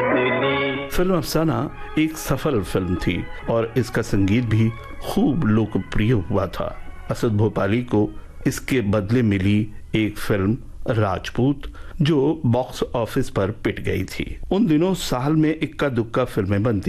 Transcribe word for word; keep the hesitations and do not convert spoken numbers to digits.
Film अफसाना एक सफल फिल्म थी और इसका संगीत भी खूब लोकप्रिय हुआ था। असद भोपाली को इसके बदले मिली एक फिल्म राजपूत, जो बॉक्स ऑफिस पर पिट गई थी। उन दिनों साल में इक्का दुक्का फिल्में बनती